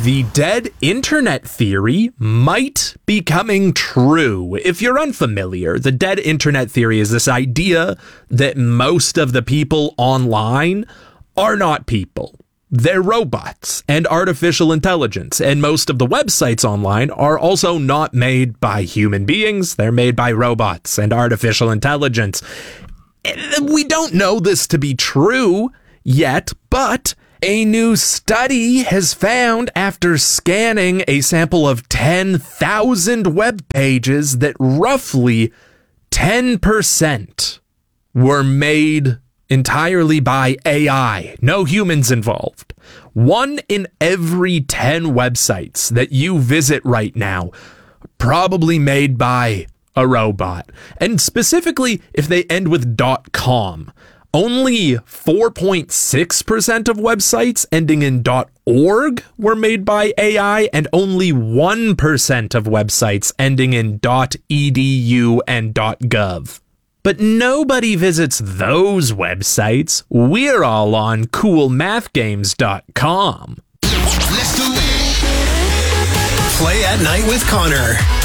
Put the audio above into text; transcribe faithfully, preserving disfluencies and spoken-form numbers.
The dead internet theory might be coming true. If you're unfamiliar, the dead internet theory is this idea that most of the people online are not people. They're robots and artificial intelligence, and most of the websites online are also not made by human beings. They're made by robots and artificial intelligence. We don't know this to be true yet, but a new study has found, after scanning a sample of ten thousand web pages, that roughly ten percent were made entirely by A I, no humans involved. One in every ten websites that you visit right now, probably made by a robot. And specifically, if they end with .com, only four point six percent of websites ending in .org were made by A I, and only one percent of websites ending in .edu and .gov. But nobody visits those websites. We're all on cool math games dot com. Let's do it. Play at Night with Connor.